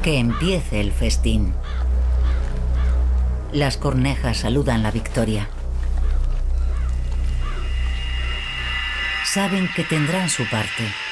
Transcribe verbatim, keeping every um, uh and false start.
Que empiece el festín. Las cornejas saludan la victoria. Saben que tendrán su parte.